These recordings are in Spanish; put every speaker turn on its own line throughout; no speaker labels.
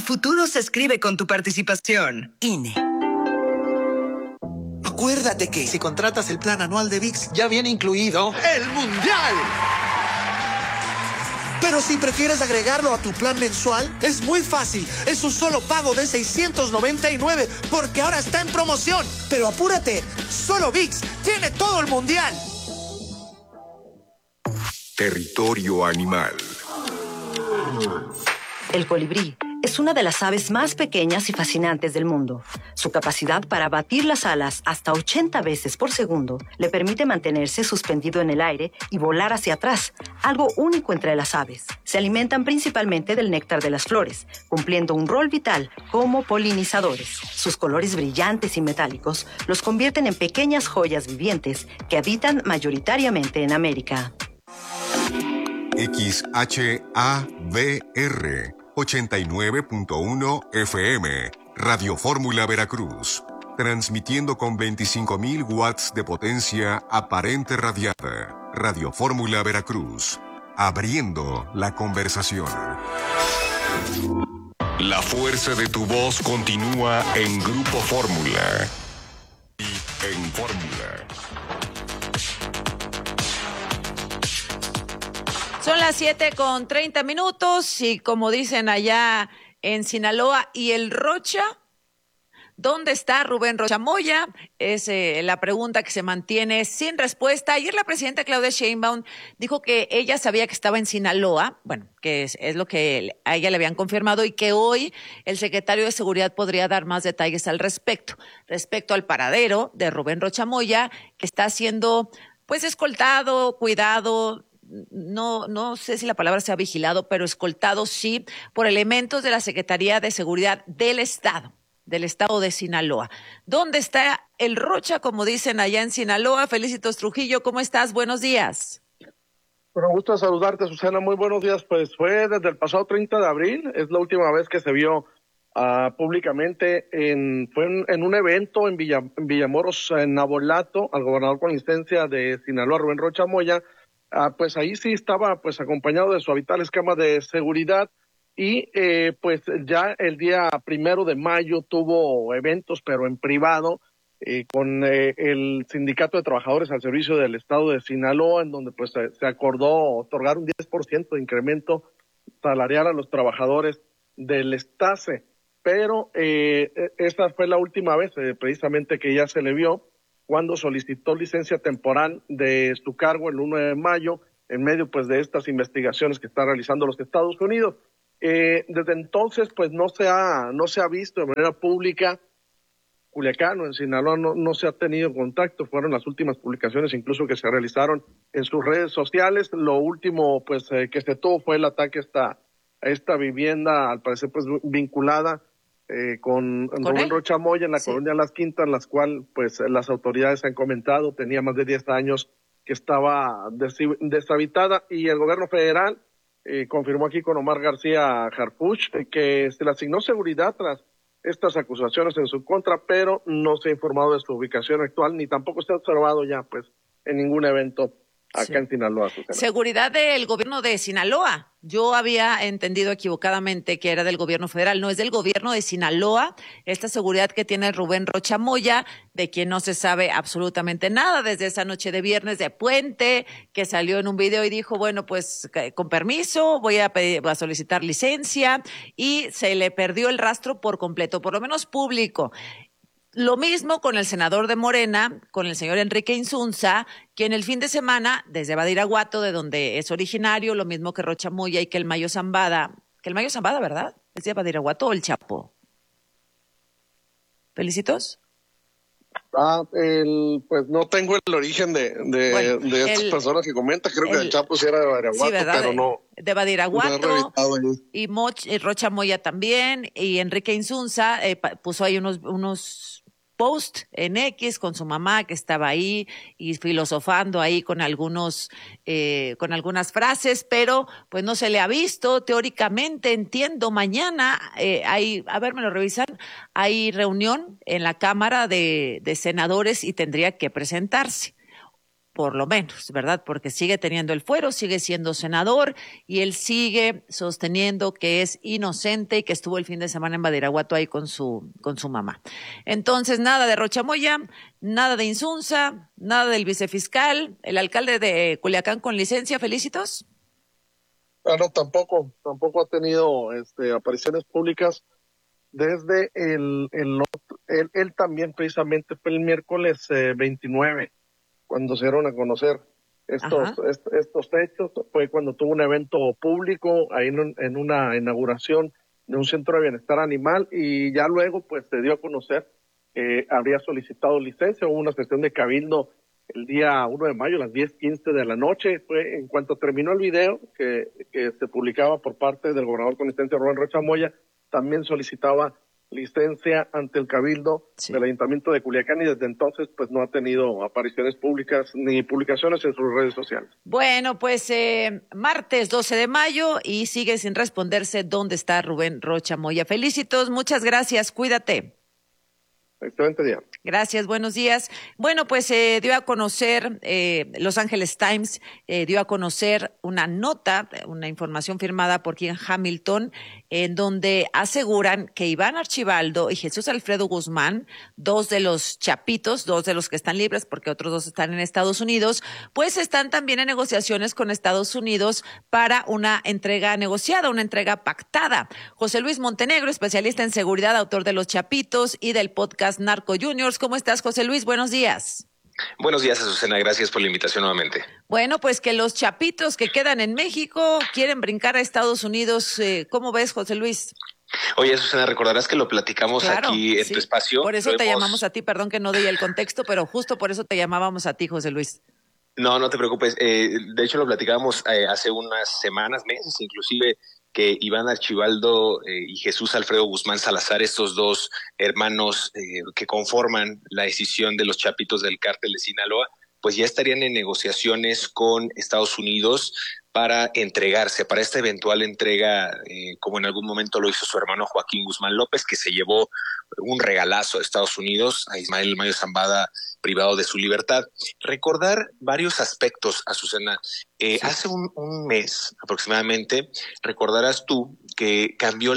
futuro se escribe con tu participación. INE.
Acuérdate que si contratas el plan anual de ViX, ya viene incluido el Mundial. Pero si prefieres agregarlo a tu plan mensual, es muy fácil. Es un solo pago de $699, porque ahora está en promoción. Pero apúrate, solo ViX tiene todo el Mundial.
Territorio animal.
El colibrí es una de las aves más pequeñas y fascinantes del mundo. Su capacidad para batir las alas hasta 80 veces por segundo le permite mantenerse suspendido en el aire y volar hacia atrás, algo único entre las aves. Se alimentan principalmente del néctar de las flores, cumpliendo un rol vital como polinizadores. Sus colores brillantes y metálicos los convierten en pequeñas joyas vivientes que habitan mayoritariamente en América.
XHAVR 89.1 FM, Radio Fórmula Veracruz, transmitiendo con 25.000 watts de potencia aparente radiada. Radio Fórmula Veracruz, abriendo la conversación. La fuerza de tu voz continúa en Grupo Fórmula. Y en Fórmula.
Son las 7:30 y como dicen allá en Sinaloa y el Rocha, ¿dónde está Rubén Rocha Moya? Es la pregunta que se mantiene sin respuesta. Ayer la presidenta Claudia Sheinbaum dijo que ella sabía que estaba en Sinaloa, bueno, que es lo que a ella le habían confirmado y que hoy el secretario de Seguridad podría dar más detalles al respecto al paradero de Rubén Rocha Moya, que está siendo pues escoltado, cuidado. No sé si la palabra sea vigilado, pero escoltado sí por elementos de la Secretaría de Seguridad del Estado de Sinaloa. ¿Dónde está el Rocha, como dicen allá en Sinaloa? Felicitos Trujillo, ¿cómo estás? Buenos días.
Bueno, gusto saludarte, Susana. Muy buenos días. Pues fue desde el pasado 30 de abril, es la última vez que se vio públicamente. Fue en un evento en Villamoros, en Nabolato, al gobernador con licencia de Sinaloa, Rubén Rocha Moya. Pues ahí sí estaba pues acompañado de su habitual esquema de seguridad y pues ya el día 1 de mayo tuvo eventos, pero en privado, con el Sindicato de Trabajadores al Servicio del Estado de Sinaloa, en donde pues se acordó otorgar un 10% de incremento salarial a los trabajadores del STACE, pero esta fue la última vez precisamente que ya se le vio, cuando solicitó licencia temporal de su cargo el 1 de mayo, en medio pues de estas investigaciones que están realizando los Estados Unidos. Desde entonces pues no se ha visto de manera pública. Culiacán o en Sinaloa no se ha tenido contacto, fueron las últimas publicaciones incluso que se realizaron en sus redes sociales. Lo último pues que se tuvo fue el ataque a esta vivienda, al parecer pues vinculada con Rubén Rocha Moya en la colonia Las Quintas, las cuales pues las autoridades han comentado tenía más de 10 años que estaba deshabitada, y el gobierno federal confirmó aquí con Omar García Harfuch que se le asignó seguridad tras estas acusaciones en su contra, pero no se ha informado de su ubicación actual ni tampoco se ha observado ya pues en ningún evento acá en Sinaloa.
Seguridad del gobierno de Sinaloa. Yo había entendido equivocadamente que era del gobierno federal. No, es del gobierno de Sinaloa. Esta seguridad que tiene Rubén Rocha Moya, de quien no se sabe absolutamente nada desde esa noche de viernes de puente, que salió en un video y dijo, bueno, pues con permiso, voy a solicitar licencia, y se le perdió el rastro por completo, por lo menos público. Lo mismo con el senador de Morena, con el señor Enrique Insunza, quien el fin de semana, desde Badiraguato, de donde es originario, lo mismo que Rocha Moya y que el Mayo Zambada, ¿verdad? ¿Es de Badiraguato o el Chapo? ¿Felicitos?
Pues no tengo el origen de estas personas que comentan, creo que el Chapo sí era de Badiraguato, sí, ¿verdad? Pero no.
De Badiraguato, y Rocha Moya también, y Enrique Insunza puso ahí unos post en X con su mamá que estaba ahí y filosofando ahí con algunas frases, pero pues no se le ha visto. Teóricamente, entiendo, mañana me lo revisan, hay reunión en la Cámara de Senadores y tendría que presentarse. por lo menos, ¿verdad? Porque sigue teniendo el fuero, sigue siendo senador y él sigue sosteniendo que es inocente y que estuvo el fin de semana en Badiraguato ahí con su mamá. Entonces, nada de Rocha Moya, nada de Insunza, nada del vicefiscal, el alcalde de Culiacán con licencia, felicitos.
No, tampoco ha tenido apariciones públicas desde él también precisamente fue el miércoles 29 cuando se dieron a conocer estos hechos. Fue cuando tuvo un evento público ahí en una inauguración de un centro de bienestar animal, y ya luego pues se dio a conocer que habría solicitado licencia. Hubo una sesión de cabildo el día 1 de mayo a las 10:15 de la noche. Fue en cuanto terminó el video que se publicaba por parte del gobernador con licencia Rubén Rocha Moya, también solicitaba licencia ante el cabildo del Ayuntamiento de Culiacán, y desde entonces pues no ha tenido apariciones públicas ni publicaciones en sus redes sociales.
Bueno, pues martes 12 de mayo y sigue sin responderse dónde está Rubén Rocha Moya. Felicitos, muchas gracias, cuídate.
Excelente día.
Gracias, buenos días. Bueno, pues dio a conocer, Los Angeles Times dio a conocer una nota, una información firmada por Ken Hamilton, en donde aseguran que Iván Archibaldo y Jesús Alfredo Guzmán, dos de los chapitos, dos de los que están libres porque otros dos están en Estados Unidos, pues están también en negociaciones con Estados Unidos para una entrega negociada, una entrega pactada. José Luis Montenegro, especialista en seguridad, autor de Los Chapitos y del podcast Narco Juniors. ¿Cómo estás, José Luis? Buenos días.
Buenos días, Azucena. Gracias por la invitación nuevamente.
Bueno, pues que los chapitos que quedan en México quieren brincar a Estados Unidos. ¿Cómo ves, José Luis?
Oye, Azucena, recordarás que lo platicamos aquí en tu espacio.
Por eso te llamamos a ti, perdón que no di el contexto, pero justo por eso te llamábamos a ti, José Luis.
No te preocupes. De hecho, lo platicábamos hace unas semanas, meses, inclusive, que Iván Archibaldo y Jesús Alfredo Guzmán Salazar, estos dos hermanos que conforman la decisión de los chapitos del cártel de Sinaloa, pues ya estarían en negociaciones con Estados Unidos para entregarse, para esta eventual entrega, como en algún momento lo hizo su hermano Joaquín Guzmán López, que se llevó un regalazo a Estados Unidos, a Ismael Mayo Zambada, privado de su libertad. Recordar varios aspectos, Azucena. Sí. Hace un mes aproximadamente, recordarás tú que cambió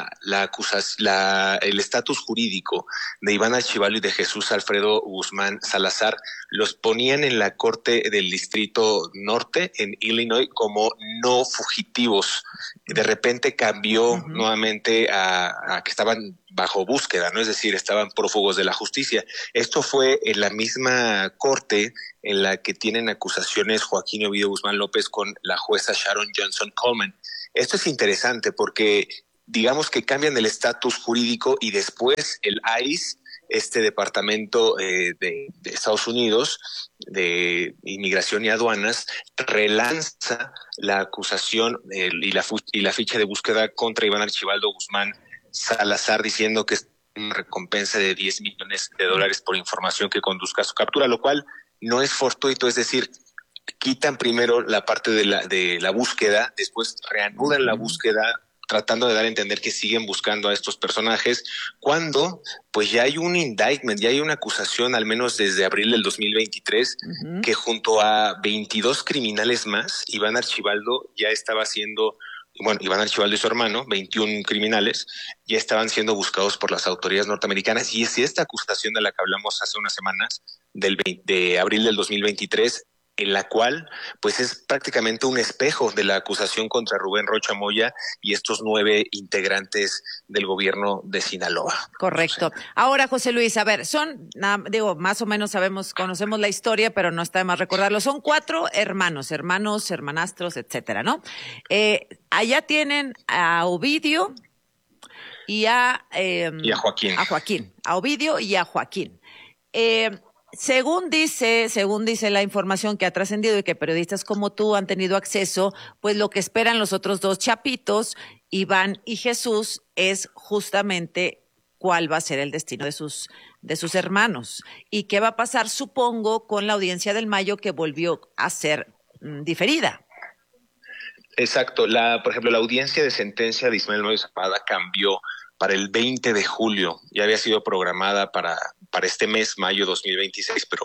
el estatus jurídico de Iván Archibaldo y de Jesús Alfredo Guzmán Salazar. Los ponían en la Corte del Distrito Norte, en Illinois, como no fugitivos. De repente cambió nuevamente a que estaban bajo búsqueda, ¿no? Es decir, estaban prófugos de la justicia. Esto fue en la misma corte en la que tienen acusaciones Joaquín Ovidio Guzmán López con la jueza Sharon Johnson Coleman. Esto es interesante porque digamos que cambian el estatus jurídico y después el ICE, este departamento de Estados Unidos de Inmigración y Aduanas, relanza la acusación y la ficha de búsqueda contra Iván Archibaldo Guzmán Salazar, diciendo que es una recompensa de $10 millones por información que conduzca a su captura, lo cual no es fortuito, es decir, quitan primero la parte de la búsqueda, después reanudan la búsqueda tratando de dar a entender que siguen buscando a estos personajes, cuando pues ya hay un indictment, ya hay una acusación al menos desde abril del 2023, que junto a 22 criminales más, Iván Archibaldo ya estaba siendo... Bueno, Iván Archibaldo y su hermano, 21 criminales, ya estaban siendo buscados por las autoridades norteamericanas, y es esta acusación de la que hablamos hace unas semanas, de abril del 2023, en la cual pues es prácticamente un espejo de la acusación contra Rubén Rocha Moya y estos 9 integrantes del gobierno de Sinaloa.
Correcto. Ahora, José Luis, a ver, más o menos conocemos la historia, pero no está de más recordarlo. Son 4 hermanos, hermanastros, etcétera, ¿no? Allá tienen a Ovidio y a
Joaquín.
A Ovidio y a Joaquín. Según dice la información que ha trascendido y que periodistas como tú han tenido acceso, pues lo que esperan los otros 2 chapitos, Iván y Jesús, es justamente cuál va a ser el destino de sus hermanos. ¿Y qué va a pasar, supongo, con la audiencia del mayo que volvió a ser diferida?
Exacto. Por ejemplo, la audiencia de sentencia de Ismael Mayo Zambada cambió para el 20 de julio. Ya había sido programada para este mes, mayo 2026, pero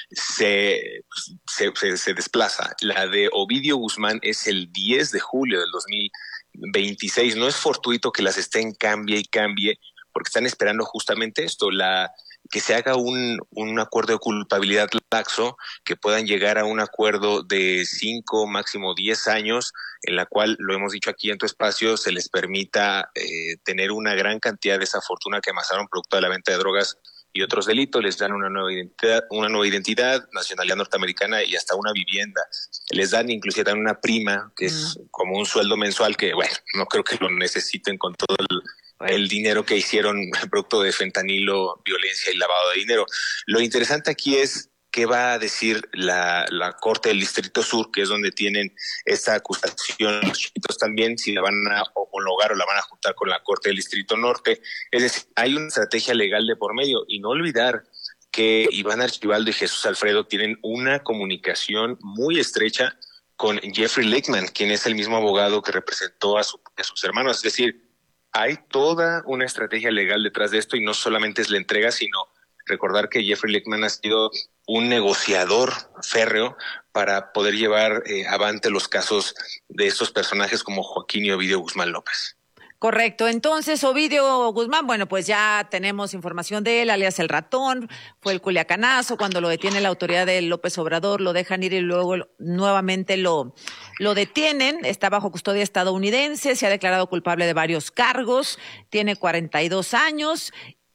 se desplaza. La de Ovidio Guzmán es el 10 de julio del 2026. No es fortuito que las estén cambie y cambie, porque están esperando justamente esto, que se haga un acuerdo de culpabilidad laxo, que puedan llegar a un acuerdo de 5, máximo 10 años, en la cual, lo hemos dicho aquí en tu espacio, se les permita tener una gran cantidad de esa fortuna que amasaron producto de la venta de drogas y otros delitos. Les dan una nueva identidad, nacionalidad norteamericana y hasta una vivienda. Les dan, inclusive dan una prima, que es como un sueldo mensual que, bueno, no creo que lo necesiten con todo el dinero que hicieron producto de fentanilo, violencia y lavado de dinero. Lo interesante aquí es qué va a decir la Corte del Distrito Sur, que es donde tienen esta acusación los chiquitos también, si la van a homologar o la van a juntar con la Corte del Distrito Norte. Es decir, hay una estrategia legal de por medio, y no olvidar que Iván Archibaldo y Jesús Alfredo tienen una comunicación muy estrecha con Jeffrey Lichtman, quien es el mismo abogado que representó a sus hermanos. Es decir, hay toda una estrategia legal detrás de esto, y no solamente es la entrega, sino recordar que Jeffrey Lichtman ha sido un negociador férreo para poder llevar avante los casos de estos personajes como Joaquín y Ovidio Guzmán López.
Correcto. Entonces, Ovidio Guzmán, bueno, pues ya tenemos información de él, alias El Ratón, fue el culiacanazo, cuando lo detiene la autoridad de López Obrador, lo dejan ir y luego nuevamente lo detienen, está bajo custodia estadounidense, se ha declarado culpable de varios cargos, tiene 42 años,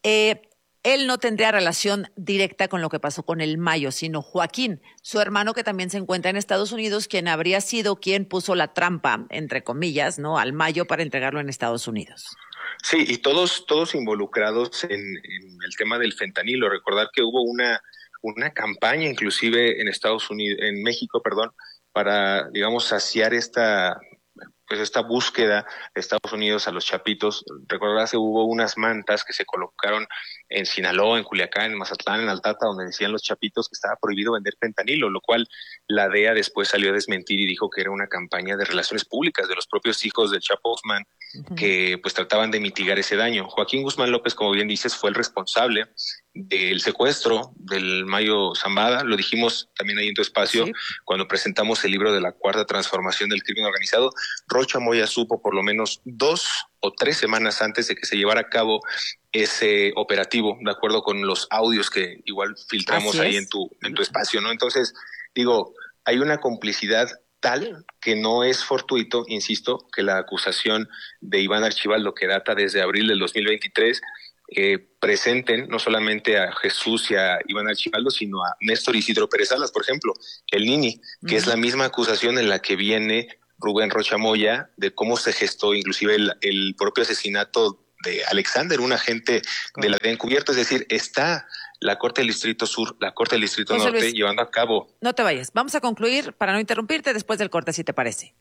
él no tendría relación directa con lo que pasó con el Mayo, sino Joaquín, su hermano, que también se encuentra en Estados Unidos, quien habría sido quien puso la trampa, entre comillas, ¿no?, al Mayo para entregarlo en Estados Unidos.
Sí, y todos involucrados en el tema del fentanilo. Recordar que hubo una campaña, inclusive en México, para, digamos, saciar esta búsqueda de Estados Unidos a los chapitos. Recordarás que hubo unas mantas que se colocaron en Sinaloa, en Culiacán, en Mazatlán, en Altata, donde decían los chapitos que estaba prohibido vender fentanilo, lo cual la DEA después salió a desmentir y dijo que era una campaña de relaciones públicas de los propios hijos del Chapo Guzmán, que pues trataban de mitigar ese daño. Joaquín Guzmán López, como bien dices, fue el responsable del secuestro del Mayo Zambada. Lo dijimos también ahí en tu espacio, sí, cuando presentamos el libro de la Cuarta Transformación del Crimen Organizado. Rocha Moya supo por lo menos 2 o 3 semanas antes de que se llevara a cabo ese operativo, de acuerdo con los audios que igual filtramos ahí en tu espacio, ¿no? Entonces, digo, hay una complicidad tal que no es fortuito, insisto, que la acusación de Iván Archibaldo, que data desde abril del 2023, presenten no solamente a Jesús y a Iván Archibaldo, sino a Néstor Isidro Pérez Salas, por ejemplo, el Nini, que es la misma acusación en la que viene Rubén Rocha Moya, de cómo se gestó inclusive el propio asesinato de Alexander, un agente de la DEA encubierto. Es decir, está la Corte del Distrito Sur, la Corte del Distrito
José
Norte
Luis,
llevando a cabo.
No te vayas, vamos a concluir para no interrumpirte después del corte, si te parece.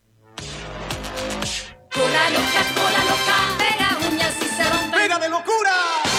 Cola loca, pega uñas y se rompe.
¡Pega de locura!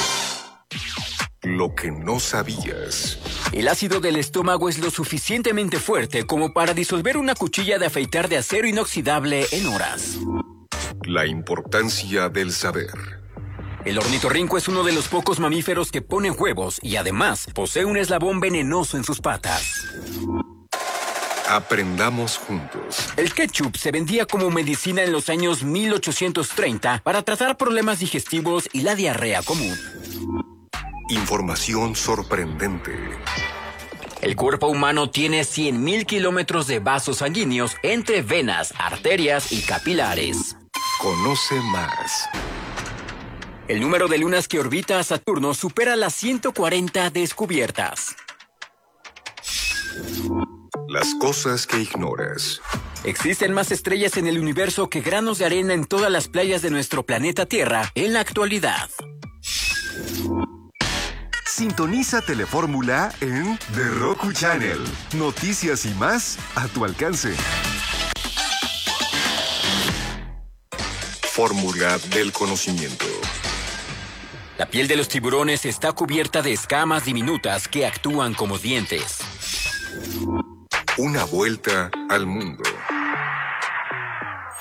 Lo que no sabías.
El ácido del estómago es lo suficientemente fuerte como para disolver una cuchilla de afeitar de acero inoxidable en horas.
La importancia del saber.
El ornitorrinco es uno de los pocos mamíferos que ponen huevos y además posee un eslabón venenoso en sus patas.
Aprendamos juntos.
El ketchup se vendía como medicina en los años 1830 para tratar problemas digestivos y la diarrea común.
Información sorprendente.
El cuerpo humano tiene 100,000 kilómetros de vasos sanguíneos entre venas, arterias y capilares.
Conoce más.
El número de lunas que orbita a Saturno supera las 140 descubiertas.
Las cosas que ignoras.
Existen más estrellas en el universo que granos de arena en todas las playas de nuestro planeta Tierra en la actualidad.
Sintoniza Telefórmula en The Roku Channel. Noticias y más a tu alcance.
Fórmula del conocimiento.
La piel de los tiburones está cubierta de escamas diminutas que actúan como dientes.
Una vuelta al mundo.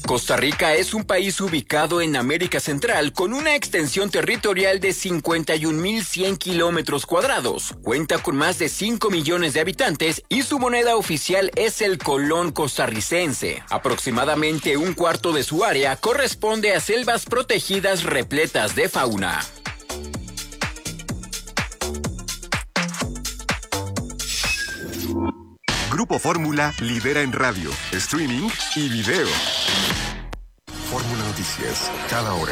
Costa Rica es un país ubicado en América Central con una extensión territorial de 51.100 kilómetros cuadrados. Cuenta con más de 5 millones de habitantes y su moneda oficial es el colón costarricense. Aproximadamente un cuarto de su área corresponde a selvas protegidas repletas de fauna.
Grupo Fórmula lidera en radio, streaming y video. Fórmula Noticias, cada hora.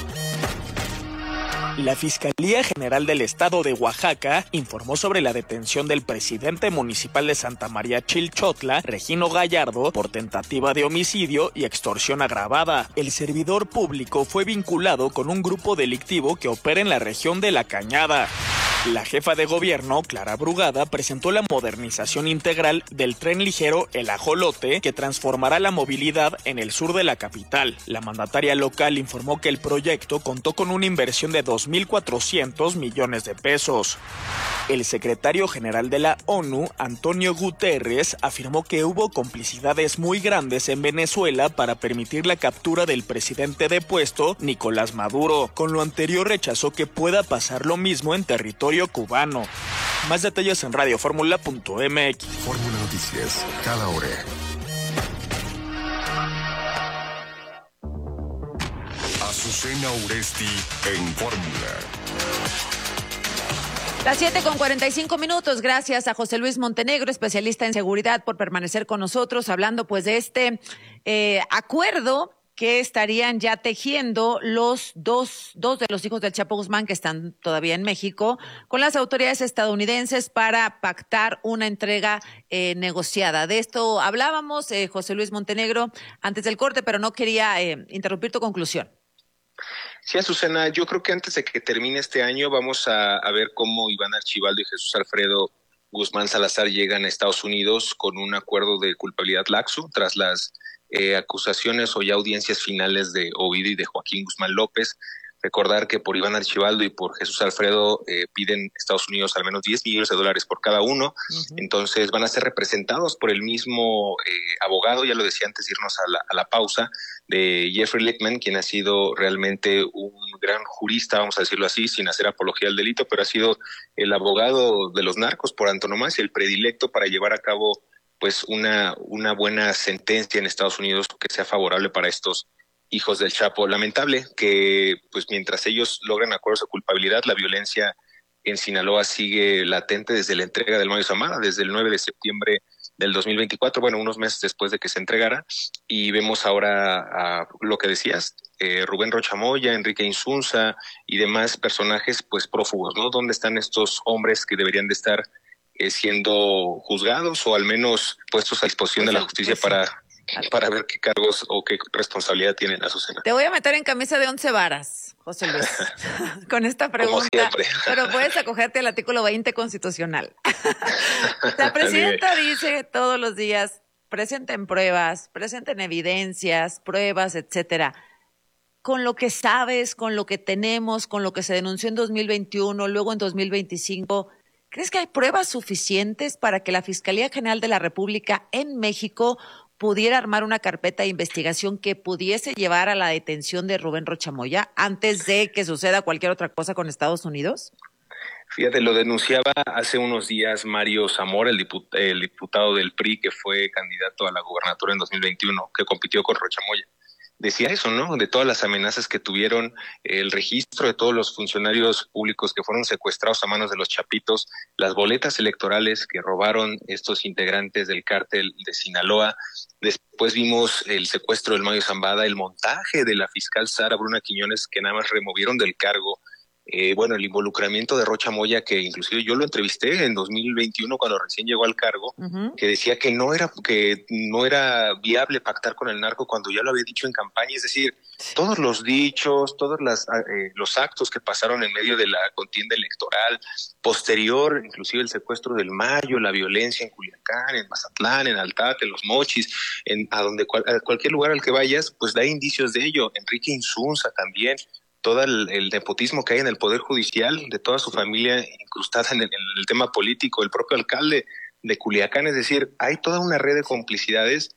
La Fiscalía General del Estado de Oaxaca informó sobre la detención del presidente municipal de Santa María Chilchotla, Regino Gallardo, por tentativa de homicidio y extorsión agravada. El servidor público fue vinculado con un grupo delictivo que opera en la región de La Cañada. La jefa de gobierno, Clara Brugada, presentó la modernización integral del tren ligero El Ajolote, que transformará la movilidad en el sur de la capital. La mandataria local informó que el proyecto contó con una inversión de 2.400 millones de pesos. El secretario general de la ONU, Antonio Guterres, afirmó que hubo complicidades muy grandes en Venezuela para permitir la captura del presidente depuesto, Nicolás Maduro. Con lo anterior rechazó que pueda pasar lo mismo en territorio cubano. Más detalles en radioformula.mx.
Fórmula Noticias, cada hora. Azucena Uresti en Fórmula.
Las 7:45. Gracias a José Luis Montenegro, especialista en seguridad, por permanecer con nosotros, hablando pues de este acuerdo que estarían ya tejiendo los dos de los hijos del Chapo Guzmán, que están todavía en México, con las autoridades estadounidenses para pactar una entrega negociada. De esto hablábamos, José Luis Montenegro, antes del corte, pero no quería interrumpir tu conclusión.
Sí, Azucena, yo creo que antes de que termine este año vamos a ver cómo Iván Archibaldo y Jesús Alfredo Guzmán Salazar llegan a Estados Unidos con un acuerdo de culpabilidad laxo tras las acusaciones o ya audiencias finales de Ovidio y de Joaquín Guzmán López. Recordar que por Iván Archibaldo y por Jesús Alfredo piden Estados Unidos al menos $10 millones por cada uno. Uh-huh. Entonces van a ser representados por el mismo abogado, ya lo decía antes de irnos a la pausa, de Jeffrey Lichtman, quien ha sido realmente un gran jurista, vamos a decirlo así, sin hacer apología al delito, pero ha sido el abogado de los narcos por antonomasia, el predilecto para llevar a cabo pues una buena sentencia en Estados Unidos que sea favorable para estos hijos del Chapo. Lamentable que pues mientras ellos logran acuerdos de culpabilidad, la violencia en Sinaloa sigue latente desde la entrega del Mayo Zambada, desde el 9 de septiembre del 2024, bueno, unos meses después de que se entregara, y vemos ahora a lo que decías, Rubén Rocha Moya, Enrique Insunza y demás personajes pues prófugos, ¿no? ¿Dónde están estos hombres que deberían de estar siendo juzgados o al menos puestos a disposición de la justicia para ver qué cargos o qué responsabilidad tienen, Azucena?
Te voy a meter en camisa de 11 varas, José Luis, con esta pregunta, pero puedes acogerte al artículo 20 constitucional. La presidenta dice todos los días, presenten pruebas, presenten evidencias, pruebas, etcétera. Con lo que sabes, con lo que tenemos, con lo que se denunció en 2021, luego en 2025, ¿crees que hay pruebas suficientes para que la Fiscalía General de la República en México pudiera armar una carpeta de investigación que pudiese llevar a la detención de Rubén Rocha Moya antes de que suceda cualquier otra cosa con Estados Unidos?
Fíjate, lo denunciaba hace unos días Mario Zamora, el diputado del PRI que fue candidato a la gubernatura en 2021, que compitió con Rocha Moya. Decía eso, ¿no? De todas las amenazas que tuvieron, el registro de todos los funcionarios públicos que fueron secuestrados a manos de los chapitos, las boletas electorales que robaron estos integrantes del cártel de Sinaloa. Después vimos el secuestro del Mayo Zambada, el montaje de la fiscal Sara Bruna Quiñones, que nada más removieron del cargo. Bueno, el involucramiento de Rocha Moya, que inclusive yo lo entrevisté en 2021 cuando recién llegó al cargo, uh-huh, que decía que no era viable pactar con el narco cuando ya lo había dicho en campaña. Es decir, todos los dichos, todos los actos que pasaron en medio de la contienda electoral, posterior, inclusive el secuestro del Mayo, la violencia en Culiacán, en Mazatlán, en Altate, en Los Mochis, a cualquier lugar al que vayas, pues da indicios de ello. Enrique Insunza también. Todo el nepotismo que hay en el Poder Judicial, de toda su familia incrustada en el tema político, el propio alcalde de Culiacán. Es decir, hay toda una red de complicidades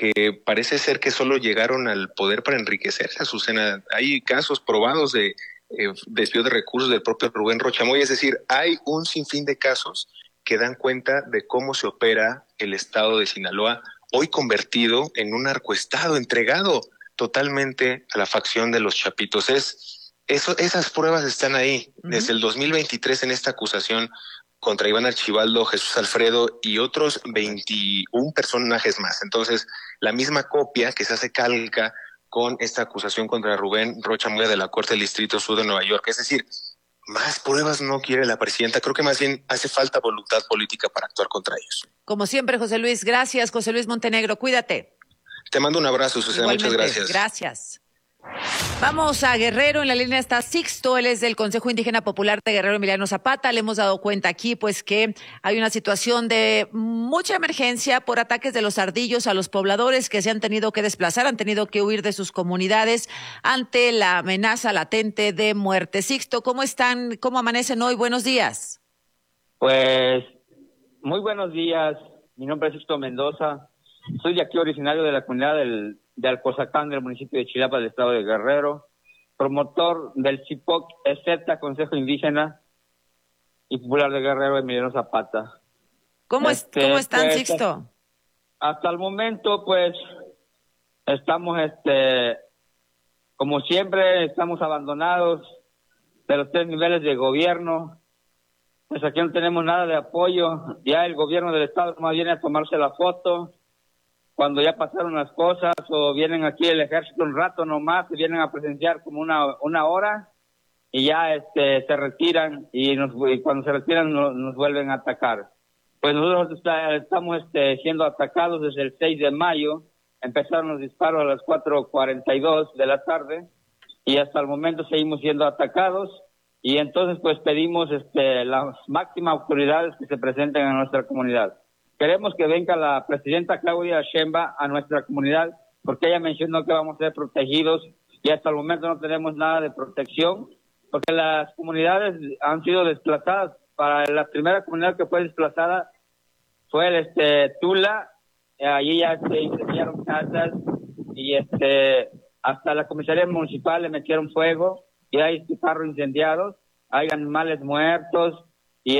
porque parece ser que solo llegaron al poder para enriquecerse, Azucena. Hay casos probados de desvío de recursos del propio Rubén Rocha Moya, es decir, hay un sinfín de casos que dan cuenta de cómo se opera el estado de Sinaloa, hoy convertido en un narcoestado, entregado totalmente a la facción de los Chapitos. Esas pruebas están ahí, desde el 2023 en esta acusación contra Iván Archibaldo, Jesús Alfredo y otros 21 personajes más. Entonces, la misma copia que se hace calca con esta acusación contra Rubén Rocha Moya de la Corte del Distrito Sur de Nueva York. Es decir, más pruebas no quiere la presidenta. Creo que más bien hace falta voluntad política para actuar contra ellos.
Como siempre, José Luis, gracias. José Luis Montenegro, cuídate.
Te mando un abrazo, Susana.
Igualmente,
muchas gracias.
Gracias. Vamos a Guerrero, en la línea está Sixto, él es del Consejo Indígena Popular de Guerrero, Emiliano Zapata. Le hemos dado cuenta aquí pues que hay una situación de mucha emergencia por ataques de los ardillos a los pobladores que se han tenido que desplazar, han tenido que huir de sus comunidades ante la amenaza latente de muerte. Sixto, ¿cómo están? ¿Cómo amanecen hoy? Buenos días.
Pues muy buenos días, mi nombre es Sixto Mendoza, soy de aquí originario de la comunidad de Alcozacán, del municipio de Chilapa, del estado de Guerrero, promotor del CIPOC, EZETA, Consejo Indígena y Popular de Guerrero, Emiliano Zapata.
¿Cómo están, pues, Sixto?
Hasta el momento, pues, estamos, como siempre, estamos abandonados de los 3 niveles de gobierno. Pues aquí no tenemos nada de apoyo. Ya el gobierno del estado más viene a tomarse la foto cuando ya pasaron las cosas, o vienen aquí el ejército un rato nomás, se vienen a presenciar como una hora y ya se retiran y cuando se retiran nos vuelven a atacar. Pues nosotros estamos siendo atacados desde el 6 de mayo, empezaron los disparos a las 4:42 de la tarde y hasta el momento seguimos siendo atacados y entonces pues pedimos las máximas autoridades que se presenten en nuestra comunidad. Queremos que venga la presidenta Claudia Sheinbaum a nuestra comunidad porque ella mencionó que vamos a ser protegidos y hasta el momento no tenemos nada de protección porque las comunidades han sido desplazadas. Para la primera comunidad que fue desplazada fue Tula, allí ya se incendiaron casas y hasta la comisaría municipal le metieron fuego y hay carros incendiados, hay animales muertos y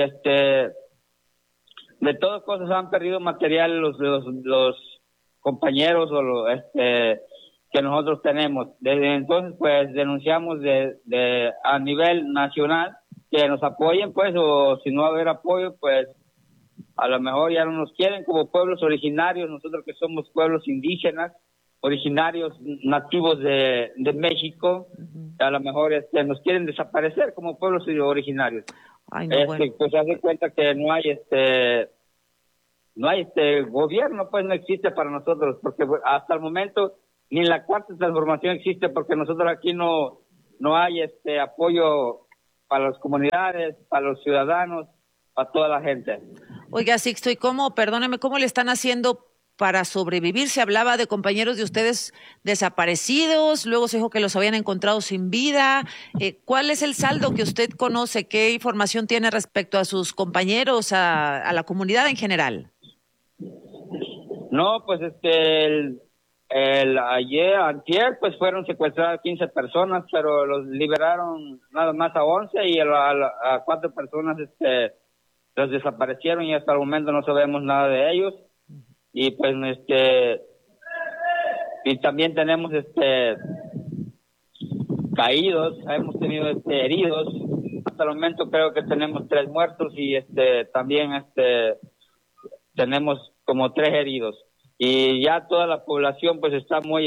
de todas cosas han perdido material los compañeros o que nosotros tenemos. Desde entonces pues denunciamos a nivel nacional que nos apoyen pues, o si no va a haber apoyo pues a lo mejor ya no nos quieren como pueblos originarios, nosotros que somos pueblos indígenas, originarios nativos de México, a lo mejor nos quieren desaparecer como pueblos originarios.
Ay, no, bueno.
Pues se hace cuenta que no hay gobierno, pues no existe para nosotros, porque hasta el momento ni la cuarta transformación existe, porque nosotros aquí no hay apoyo para las comunidades, para los ciudadanos, para toda la gente.
Oiga, Sixto, ¿y cómo le están haciendo para sobrevivir? Se hablaba de compañeros de ustedes desaparecidos, luego se dijo que los habían encontrado sin vida. ¿Cuál es el saldo que usted conoce? ¿Qué información tiene respecto a sus compañeros, a la comunidad en general?
No, pues antier, pues fueron secuestradas 15 personas, pero los liberaron nada más a 11 y a 4 personas los desaparecieron y hasta el momento no sabemos nada de ellos. Y pues y también tenemos caídos, hemos tenido heridos. Hasta el momento creo que tenemos 3 muertos y también tenemos como 3 heridos. Y ya toda la población pues está muy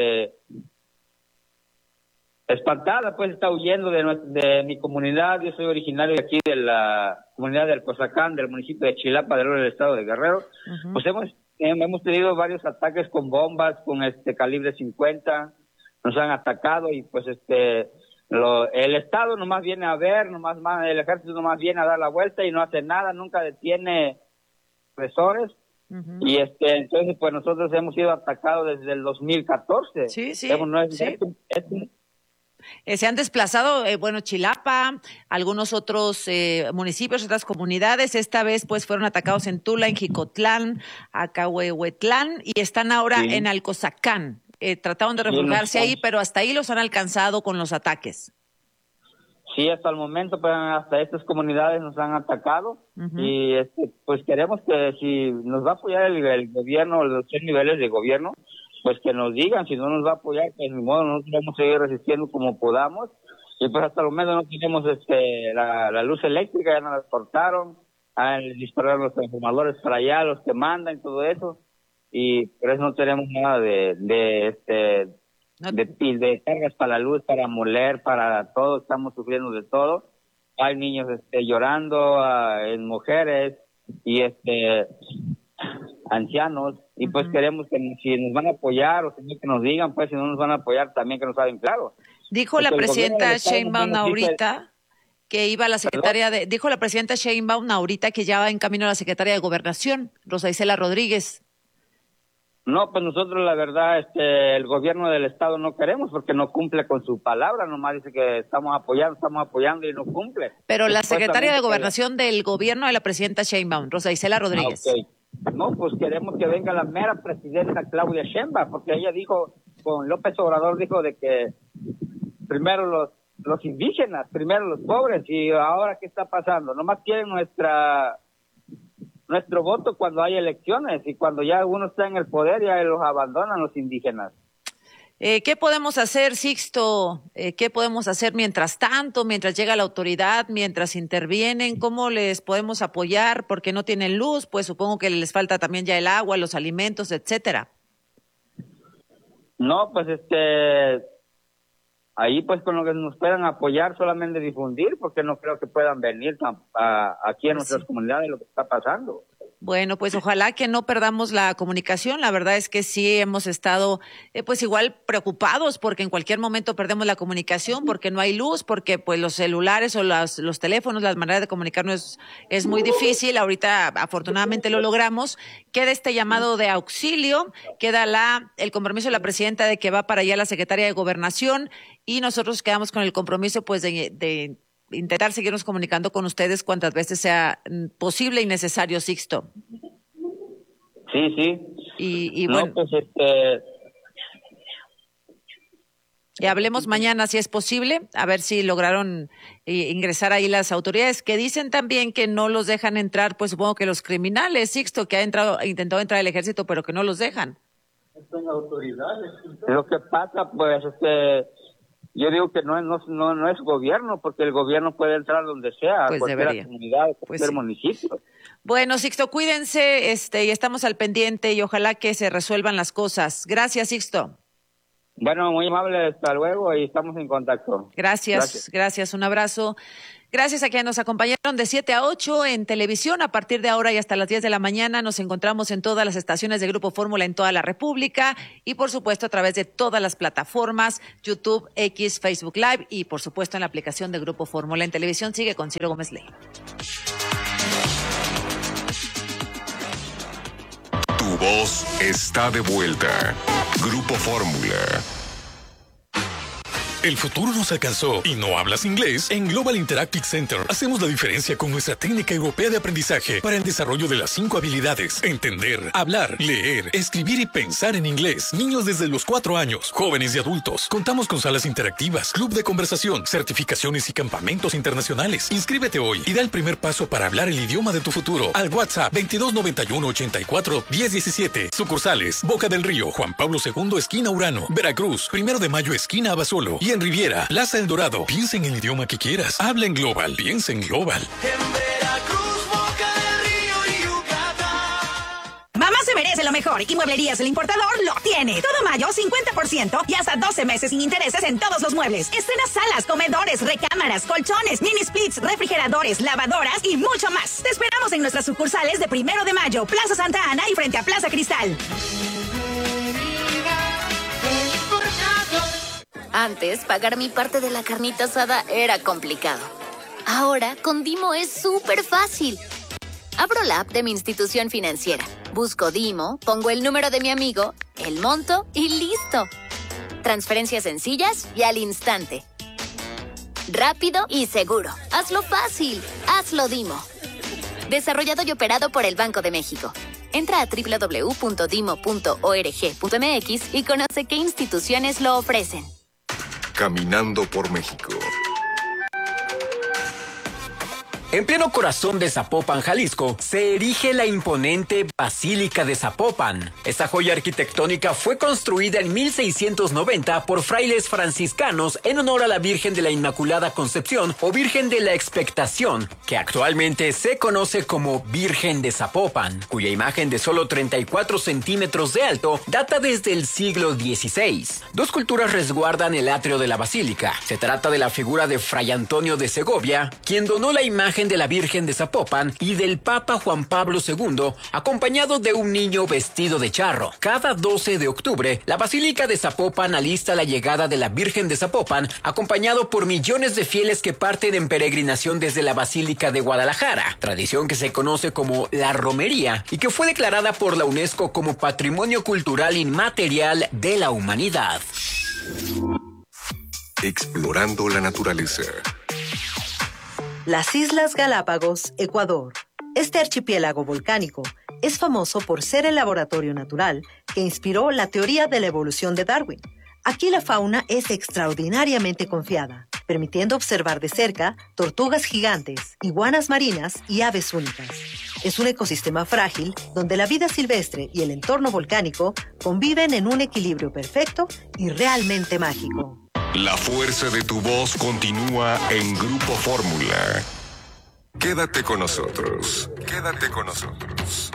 espantada, pues está huyendo de mi comunidad. Yo soy originario de aquí de la comunidad del Alcozacán, del municipio de Chilapa, del estado de Guerrero. Pues hemos tenido varios ataques con bombas, con calibre 50, nos han atacado y pues el Estado nomás viene a ver, el ejército nomás viene a dar la vuelta y no hace nada, nunca detiene represores. Y entonces pues nosotros hemos sido atacados desde el 2014.
Sí. Se han desplazado, Chilapa, algunos otros municipios, otras comunidades. Esta vez, pues, fueron atacados en Tula, en Jicotlán, Acahuehuetlán, y están ahora en Alcozacán. Trataron de refugiarse ahí, pero hasta ahí los han alcanzado con los ataques.
Sí, hasta el momento, pues, hasta estas comunidades nos han atacado. Y pues queremos que si nos va a apoyar el gobierno, los 3 niveles de gobierno, pues que nos digan. Si no nos va a apoyar, pues ni modo, nosotros vamos a seguir resistiendo como podamos. Y pues hasta el momento no tenemos la luz eléctrica, ya nos la cortaron, dispararon los transformadores para allá, los que mandan y todo eso. Y por eso no tenemos nada de cargas para la luz, para moler, para todo. Estamos sufriendo de todo. Hay niños llorando, en mujeres y ancianos. Y pues queremos que si nos van a apoyar o que nos digan, pues si no nos van a apoyar también que nos hagan claro.
Dijo la presidenta Sheinbaum ahorita que iba a la secretaria dijo la presidenta Sheinbaum ahorita que ya va en camino a la secretaria de Gobernación, Rosa Isela Rodríguez.
No, pues nosotros la verdad, el gobierno del estado no queremos porque no cumple con su palabra, nomás dice que estamos apoyando y no cumple.
Pero la secretaria de Gobernación del gobierno de la presidenta Sheinbaum, Rosa Isela Rodríguez.
Okay. No, pues queremos que venga la mera presidenta Claudia Sheinbaum, porque ella dijo, con López Obrador dijo de que primero los indígenas, primero los pobres, y ahora ¿qué está pasando? Nomás quieren nuestro voto cuando hay elecciones, y cuando ya uno está en el poder ya los abandonan los indígenas.
¿Qué podemos hacer, Sixto? ¿Qué podemos hacer mientras tanto, mientras llega la autoridad, mientras intervienen? ¿Cómo les podemos apoyar? Porque no tienen luz, pues supongo que les falta también ya el agua, los alimentos, etcétera.
No, pues ahí pues con lo que nos puedan apoyar, solamente difundir, porque no creo que puedan venir aquí a nuestras comunidades lo que está pasando.
Bueno, pues ojalá que no perdamos la comunicación. La verdad es que sí hemos estado pues igual preocupados porque en cualquier momento perdemos la comunicación, porque no hay luz, porque pues los celulares o los teléfonos, las maneras de comunicarnos es muy difícil. Ahorita afortunadamente lo logramos. Queda este llamado de auxilio, queda el compromiso de la presidenta de que va para allá la secretaria de Gobernación y nosotros quedamos con el compromiso pues de intentar seguirnos comunicando con ustedes cuantas veces sea posible y necesario, Sixto.
Sí.
Y bueno,
no, pues
y hablemos mañana si es posible, a ver si lograron ingresar ahí las autoridades, que dicen también que no los dejan entrar, pues supongo que los criminales, Sixto, que ha intentado entrar al ejército, pero que no los dejan.
Son autoridades. Lo que pasa, pues, yo digo que no es gobierno, porque el gobierno puede entrar donde sea,
pues
a cualquier comunidad, a cualquier municipio.
Bueno, Sixto, cuídense, y estamos al pendiente y ojalá que se resuelvan las cosas. Gracias, Sixto.
Bueno, muy amable, hasta luego y estamos en contacto.
Gracias, un abrazo. Gracias a quienes nos acompañaron de 7 a 8 en televisión. A partir de ahora y hasta las 10 de la mañana nos encontramos en todas las estaciones de Grupo Fórmula en toda la República y por supuesto a través de todas las plataformas, YouTube, X, Facebook Live y por supuesto en la aplicación de Grupo Fórmula en televisión. Sigue con Ciro Gómez Ley.
Tu voz está de vuelta. Grupo Fórmula.
El futuro nos alcanzó y no hablas inglés. En Global Interactive Center hacemos la diferencia con nuestra técnica europea de aprendizaje para el desarrollo de las 5 habilidades: entender, hablar, leer, escribir y pensar en inglés. Niños desde los 4 años, jóvenes y adultos. Contamos con salas interactivas, club de conversación, certificaciones y campamentos internacionales. Inscríbete hoy y da el primer paso para hablar el idioma de tu futuro al WhatsApp 2291 84 1017. Sucursales: Boca del Río, Juan Pablo II, esquina Urano, Veracruz, 1 de Mayo, esquina Abasolo. Y en Riviera, Plaza El Dorado. Piensa en el idioma que quieras. Habla en Global. Piensa en Global.
En Veracruz, Boca del Río y Yucatán.
Mamá se merece lo mejor y Mueblerías El Importador lo tiene. Todo mayo, 50% y hasta 12 meses sin intereses en todos los muebles. Estrena salas, comedores, recámaras, colchones, mini splits, refrigeradores, lavadoras y mucho más. Te esperamos en nuestras sucursales de 1 de Mayo, Plaza Santa Ana y frente a Plaza Cristal.
Antes, pagar mi parte de la carnita asada era complicado. Ahora, con Dimo es súper fácil. Abro la app de mi institución financiera, busco Dimo, pongo el número de mi amigo, el monto y listo. Transferencias sencillas y al instante. rápido y seguro. Hazlo fácil. Hazlo Dimo. Desarrollado y operado por el Banco de México. Entra a www.dimo.org.mx y conoce qué instituciones lo ofrecen.
Caminando por México.
En pleno corazón de Zapopan, Jalisco, se erige la imponente Basílica de Zapopan. Esta joya arquitectónica fue construida en 1690 por frailes franciscanos en honor a la Virgen de la Inmaculada Concepción o Virgen de la Expectación, que actualmente se conoce como Virgen de Zapopan, cuya imagen de solo 34 centímetros de alto data desde el siglo XVI. Dos culturas resguardan el atrio de la basílica. Se trata de la figura de Fray Antonio de Segovia, quien donó la imagen de la Virgen de Zapopan, y del Papa Juan Pablo II, acompañado de un niño vestido de charro. Cada 12 de octubre, la Basílica de Zapopan alista la llegada de la Virgen de Zapopan, acompañado por millones de fieles que parten en peregrinación desde la Basílica de Guadalajara, tradición que se conoce como la romería y que fue declarada por la UNESCO como Patrimonio Cultural Inmaterial de la Humanidad.
Explorando la naturaleza.
Las Islas Galápagos, Ecuador. Este archipiélago volcánico es famoso por ser el laboratorio natural que inspiró la teoría de la evolución de Darwin. Aquí la fauna es extraordinariamente confiada, permitiendo observar de cerca tortugas gigantes, iguanas marinas y aves únicas. Es un ecosistema frágil donde la vida silvestre y el entorno volcánico conviven en un equilibrio perfecto y realmente mágico.
La fuerza de tu voz continúa en Grupo Fórmula.
Quédate con nosotros. Quédate con nosotros.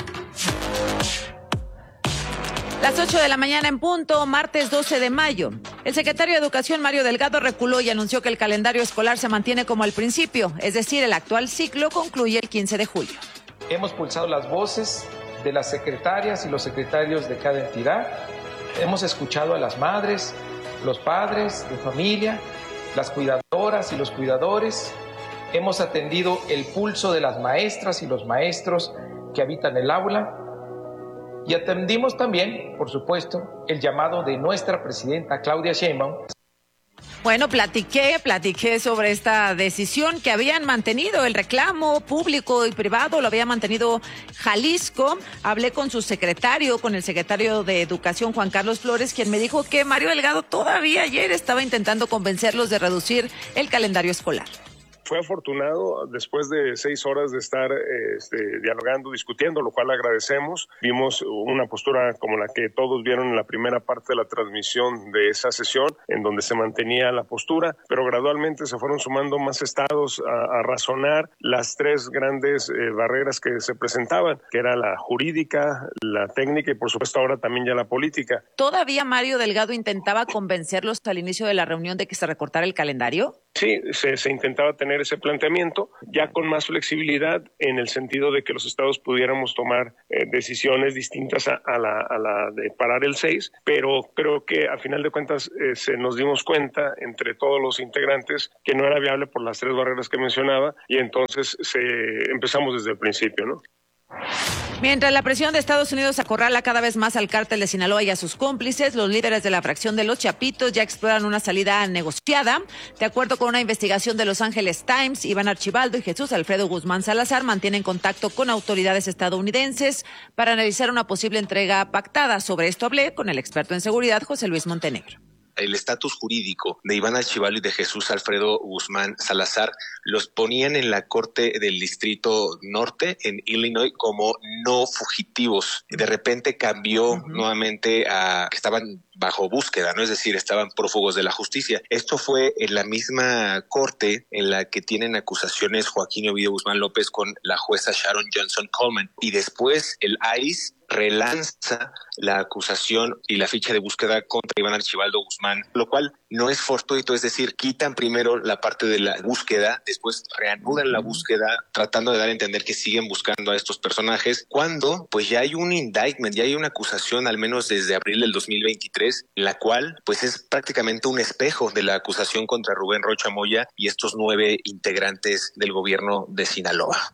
Las 8 de la mañana en punto, martes 12 de mayo. El secretario de Educación, Mario Delgado, reculó y anunció que el calendario escolar se mantiene como al principio, es decir, el actual ciclo concluye el 15 de julio.
Hemos pulsado las voces de las secretarias y los secretarios de cada entidad. Hemos escuchado a las madres, los padres de familia, las cuidadoras y los cuidadores. Hemos atendido el pulso de las maestras y los maestros que habitan el aula. Y atendimos también, por supuesto, el llamado de nuestra presidenta Claudia Sheinbaum.
Bueno, platiqué sobre esta decisión que habían mantenido, el reclamo público y privado lo había mantenido Jalisco. Hablé con su secretario, con el secretario de Educación, Juan Carlos Flores, quien me dijo que Mario Delgado todavía ayer estaba intentando convencerlos de reducir el calendario escolar.
Fue afortunado después de 6 horas de estar dialogando, discutiendo, lo cual agradecemos. Vimos una postura como la que todos vieron en la primera parte de la transmisión de esa sesión, en donde se mantenía la postura, pero gradualmente se fueron sumando más estados a razonar las 3 grandes barreras que se presentaban, que era la jurídica, la técnica y por supuesto ahora también ya la política.
¿Todavía Mario Delgado intentaba convencerlos al inicio de la reunión de que se recortara el calendario?
Sí, se intentaba tener ese planteamiento, ya con más flexibilidad en el sentido de que los estados pudiéramos tomar decisiones distintas a la de parar el 6, pero creo que a final de cuentas nos dimos cuenta entre todos los integrantes que no era viable por las 3 barreras que mencionaba y entonces empezamos desde el principio, ¿no?
Mientras la presión de Estados Unidos acorrala cada vez más al cártel de Sinaloa y a sus cómplices, los líderes de la fracción de los Chapitos ya exploran una salida negociada. De acuerdo con una investigación de Los Angeles Times, Iván Archibaldo y Jesús Alfredo Guzmán Salazar mantienen contacto con autoridades estadounidenses para analizar una posible entrega pactada. Sobre esto hablé con el experto en seguridad, José Luis Montenegro.
El estatus jurídico de Iván Archibaldo y de Jesús Alfredo Guzmán Salazar los ponían en la Corte del Distrito Norte, en Illinois, como no fugitivos. De repente cambió nuevamente a que estaban bajo búsqueda, ¿no? Es decir, estaban prófugos de la justicia. Esto fue en la misma corte en la que tienen acusaciones Joaquín y Ovidio Guzmán López con la jueza Sharon Johnson Coleman. Y después el ICE relanza la acusación y la ficha de búsqueda contra Iván Archibaldo Guzmán, lo cual no es fortuito, es decir, quitan primero la parte de la búsqueda, después reanudan la búsqueda tratando de dar a entender que siguen buscando a estos personajes, cuando pues ya hay un indictment, ya hay una acusación al menos desde abril del 2023, la cual pues es prácticamente un espejo de la acusación contra Rubén Rocha Moya y estos 9 integrantes del gobierno de Sinaloa.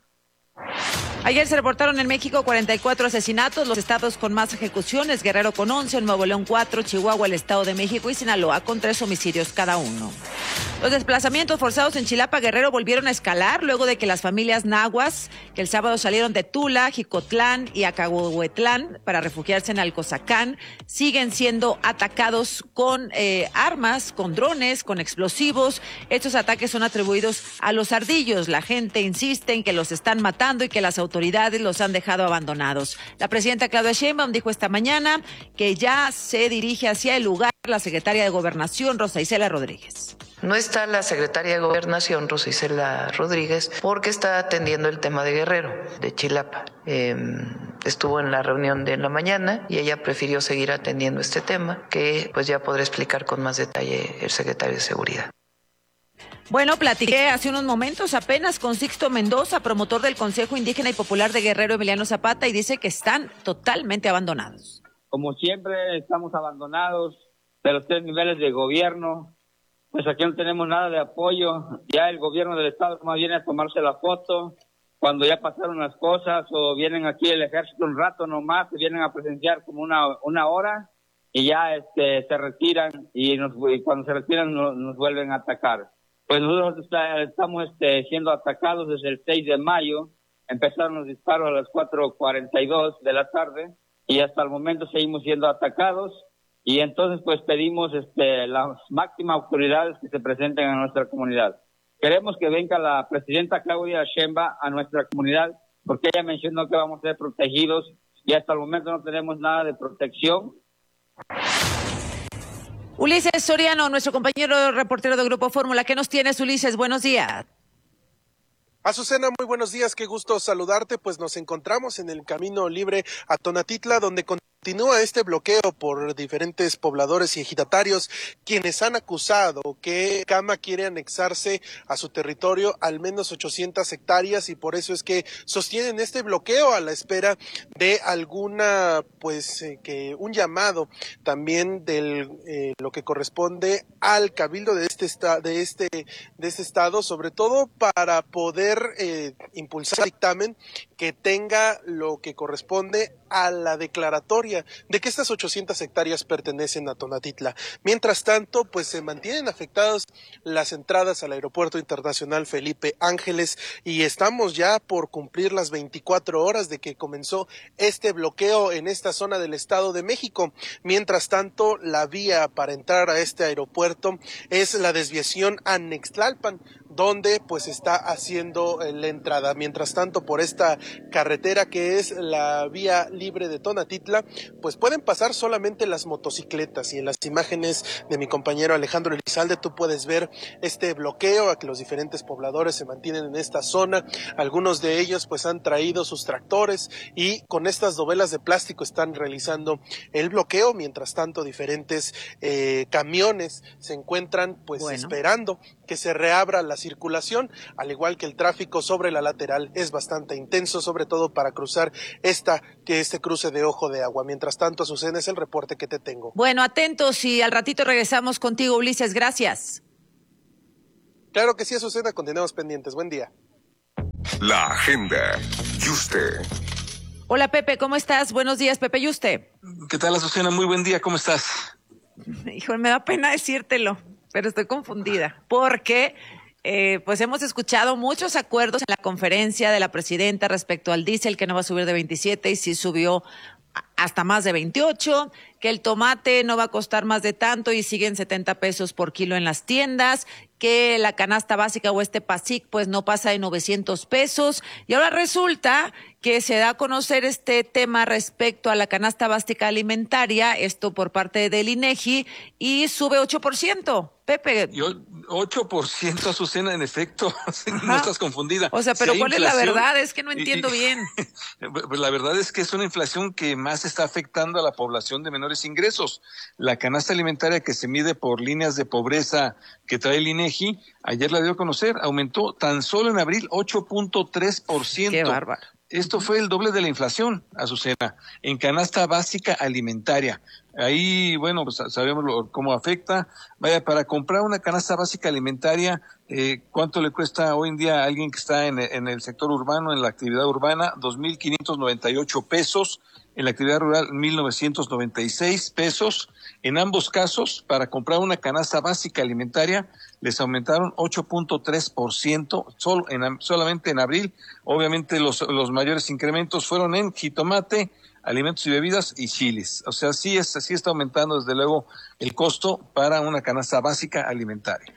Ayer se reportaron en México 44 asesinatos, los estados con más ejecuciones, Guerrero con 11, Nuevo León 4, Chihuahua, el Estado de México y Sinaloa con 3 homicidios cada uno. Los desplazamientos forzados en Chilapa, Guerrero, volvieron a escalar luego de que las familias nahuas, que el sábado salieron de Tula, Jicotlán y Acahuehuetlán para refugiarse en Alcozacán, siguen siendo atacados con armas, con drones, con explosivos. Estos ataques son atribuidos a los ardillos. La gente insiste en que los están matando y que las autoridades los han dejado abandonados. La presidenta Claudia Sheinbaum dijo esta mañana que ya se dirige hacia el lugar la secretaria de Gobernación, Rosa Isela Rodríguez.
No está la secretaria de Gobernación, Rosa Isela Rodríguez, porque está atendiendo el tema de Guerrero, de Chilapa. Estuvo en la reunión de la mañana y ella prefirió seguir atendiendo este tema, que pues ya podrá explicar con más detalle el secretario de Seguridad.
Bueno, platiqué hace unos momentos apenas con Sixto Mendoza, promotor del Consejo Indígena y Popular de Guerrero, Emiliano Zapata, y dice que están totalmente abandonados.
Como siempre, estamos abandonados de los 3 niveles de gobierno. Pues aquí no tenemos nada de apoyo. Ya el gobierno del estado más viene a tomarse la foto cuando ya pasaron las cosas, o vienen aquí el ejército un rato nomás, se vienen a presenciar como una hora y ya se retiran y cuando se retiran nos vuelven a atacar. Pues nosotros estamos siendo atacados desde el 6 de mayo. Empezaron los disparos a las 4:42 de la tarde y hasta el momento seguimos siendo atacados. Y entonces pues pedimos las máximas autoridades que se presenten a nuestra comunidad. Queremos que venga la presidenta Claudia Sheinbaum a nuestra comunidad, porque ella mencionó que vamos a ser protegidos y hasta el momento no tenemos nada de protección.
Ulises Soriano, nuestro compañero reportero de Grupo Fórmula. ¿Qué nos tienes, Ulises? Buenos días.
Azucena, muy buenos días, qué gusto saludarte. Pues nos encontramos en el Camino Libre a Tonatitla, donde continúa este bloqueo por diferentes pobladores y ejidatarios, quienes han acusado que Cama quiere anexarse a su territorio al menos 800 hectáreas y por eso es que sostienen este bloqueo a la espera de alguna, que un llamado también del lo que corresponde al cabildo de este estado, sobre todo para poder impulsar el dictamen que tenga lo que corresponde a la declaratoria de que estas 800 hectáreas pertenecen a Tonatitla. Mientras tanto, pues se mantienen afectadas las entradas al Aeropuerto Internacional Felipe Ángeles y estamos ya por cumplir las 24 horas de que comenzó este bloqueo en esta zona del Estado de México. Mientras tanto, la vía para entrar a este aeropuerto es la desviación a Nextlalpan, donde pues está haciendo la entrada. Mientras tanto, por esta carretera que es la vía libre de Tonatitla, pues pueden pasar solamente las motocicletas y en las imágenes de mi compañero Alejandro Elizalde tú puedes ver este bloqueo a que los diferentes pobladores se mantienen en esta zona. Algunos de ellos pues han traído sus tractores y con estas dovelas de plástico están realizando el bloqueo. Mientras tanto, diferentes camiones se encuentran esperando que se reabra la circulación, al igual que el tráfico sobre la lateral es bastante intenso, sobre todo para cruzar este cruce de Ojo de Agua. Mientras tanto, Azucena, es el reporte que te tengo.
Bueno, atentos y al ratito regresamos contigo, Ulises. Gracias.
Claro que sí, Azucena, continuamos pendientes. Buen día.
La agenda. Yuste.
Hola, Pepe, ¿cómo estás? Buenos días, Pepe Yuste.
¿Qué tal, Azucena? Muy buen día, ¿cómo estás?
Hijo, me da pena decírtelo, pero estoy confundida porque pues hemos escuchado muchos acuerdos en la conferencia de la presidenta respecto al diésel, que no va a subir de 27 y sí subió hasta más de 28, que el tomate no va a costar más de tanto y siguen 70 pesos por kilo en las tiendas, que la canasta básica o PASIC pues no pasa de 900 pesos. Y ahora resulta que se da a conocer este tema respecto a la canasta básica alimentaria, esto por parte del INEGI, y sube 8%. Pepe.
8%, Azucena, en efecto, no estás confundida.
O sea, pero si ¿cuál es la verdad? Es que no entiendo bien.
La verdad es que es una inflación que más está afectando a la población de menores ingresos. La canasta alimentaria que se mide por líneas de pobreza que trae el INEGI, ayer la dio a conocer, aumentó tan solo en abril 8.3%.
Qué bárbaro.
Esto fue el doble de la inflación, Azucena, en canasta básica alimentaria. Ahí, bueno, pues sabemos cómo afecta. Vaya, para comprar una canasta básica alimentaria, ¿cuánto le cuesta hoy en día a alguien que está en el sector urbano, en la actividad urbana? 2,598 pesos. en la actividad rural 1,996 pesos. En ambos casos, para comprar una canasta básica alimentaria, les aumentaron 8.3% solamente en abril. Obviamente los mayores incrementos fueron en jitomate, alimentos y bebidas y chiles. O sea, sí está aumentando desde luego el costo para una canasta básica alimentaria.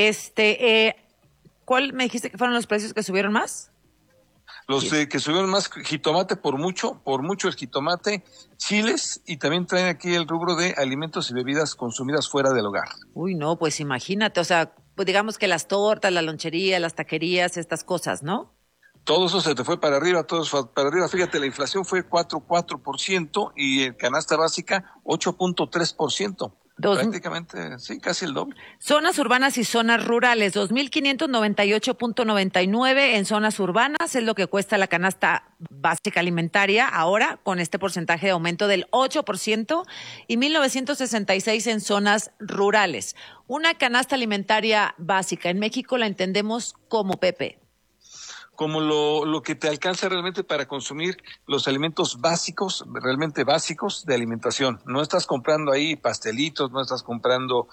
¿Cuál me dijiste que fueron los precios que subieron más?
Los que subieron más, jitomate por mucho el jitomate, chiles, y también traen aquí el rubro de alimentos y bebidas consumidas fuera del hogar.
Uy, no, pues imagínate, o sea, pues digamos que las tortas, la lonchería, las taquerías, estas cosas, ¿no?
Todo eso se te fue para arriba, Fíjate, la inflación fue 4% y en canasta básica 8.3%. Prácticamente, sí, casi el doble.
Zonas urbanas y zonas rurales, 2.598.99 en zonas urbanas es lo que cuesta la canasta básica alimentaria ahora con este porcentaje de aumento del 8% y 1.966 en zonas rurales. Una canasta alimentaria básica en México la entendemos como, Pepe,
como lo que te alcanza realmente para consumir los alimentos básicos, realmente básicos de alimentación. No estás comprando ahí pastelitos, no estás comprando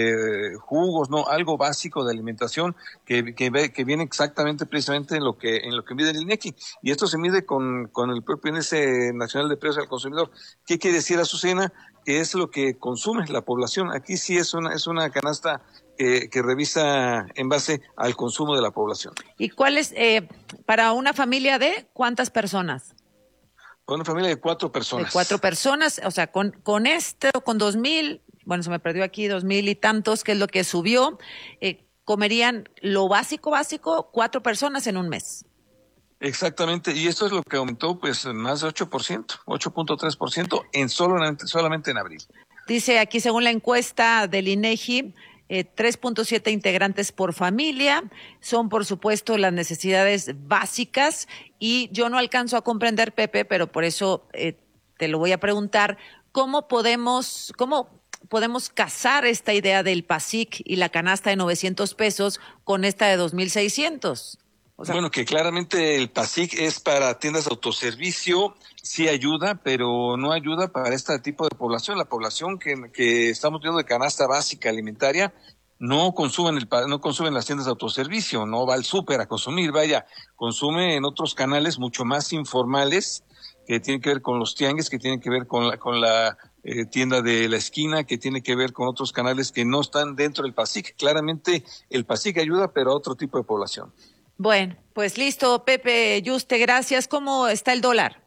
jugos, no, algo básico de alimentación que viene exactamente precisamente en lo que mide el INEGI. Y esto se mide con el propio Índice Nacional de Precios al Consumidor. ¿Qué quiere decir, Azucena? Que es lo que consume la población. Aquí sí es una canasta que revisa en base al consumo de la población.
¿Y cuál es para una familia de cuántas personas?
Para una familia de 4 personas.
De 4 personas, o sea, con 2,000, bueno, se me perdió aquí 2,000 y tantos, que es lo que subió, comerían lo básico, 4 personas en un mes.
Exactamente, y esto es lo que aumentó pues más de 8%, 8.3% solamente en abril.
Dice aquí, según la encuesta del INEGI, 3.7 integrantes por familia, son por supuesto las necesidades básicas y yo no alcanzo a comprender, Pepe, pero por eso te lo voy a preguntar, ¿cómo podemos casar esta idea del PASIC y la canasta de 900 pesos con esta de 2,600? O sea,
bueno, que claramente el PASIC es para tiendas de autoservicio, sí ayuda, pero no ayuda para este tipo de población. La población que estamos viendo de canasta básica alimentaria no consumen las tiendas de autoservicio, no va al súper a consumir, consume en otros canales mucho más informales que tienen que ver con los tianguis, que tienen que ver con la tienda de la esquina, que tiene que ver con otros canales que no están dentro del PASIC. Claramente el PASIC ayuda, pero a otro tipo de población.
Bueno, pues listo, Pepe Yuste, gracias. ¿Cómo está el dólar?